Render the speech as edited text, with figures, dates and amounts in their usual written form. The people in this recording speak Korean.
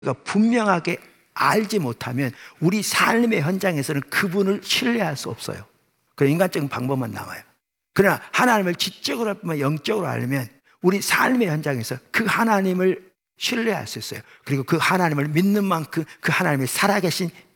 그러니까 분명하게 알지 못하면 우리 삶의 현장에서는 그분을 신뢰할 수 없어요. 그런 인간적인 방법만 남아요. 그러나 하나님을 지적으로, 영적으로 알면 우리 삶의 현장에서 그 하나님을 신뢰할 수 있어요. 그리고 그 하나님을 믿는 만큼 그 하나님이 살아계신